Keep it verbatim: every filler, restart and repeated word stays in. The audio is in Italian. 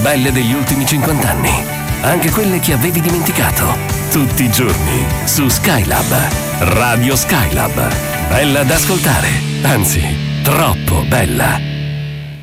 belle degli ultimi cinquanta anni, anche quelle che avevi dimenticato. Tutti i giorni su Skylab. Radio Skylab. Bella da ascoltare, anzi, troppo bella.